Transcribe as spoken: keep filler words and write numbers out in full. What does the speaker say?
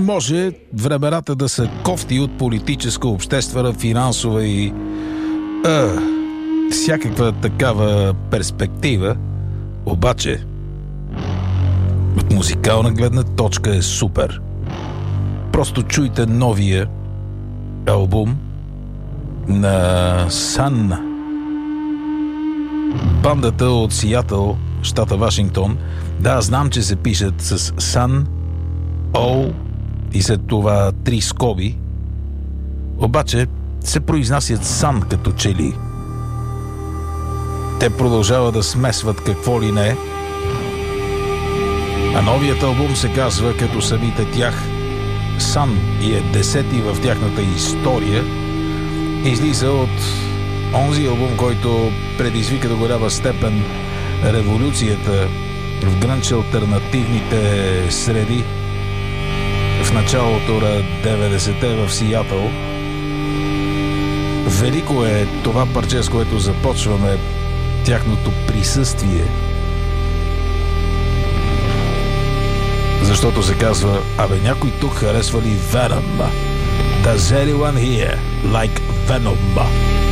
Може времената да са кофти от политическа, обществена, финансова и а, всякаква такава перспектива, обаче от музикална гледна точка е супер. Просто чуйте новия албум на Sun. Бандата от Сиатъл, щата Вашингтон. Да, знам, че се пишат с Sun, O и след това три скоби. Обаче се произнасят Sun като че ли. Те продължават да смесват какво ли не. А новият албум се казва като самите тях Sun и е десети в тяхната история. Излиза от онзи албум, който предизвика до голяма степен революцията в грънч алтернативните среди в началото на деветдесетте в Сиатъл. Велико е това парче, с което започваме тяхното присъствие. Защото се казва, абе някой тук харесва ли Venom? Does anyone here like Venom?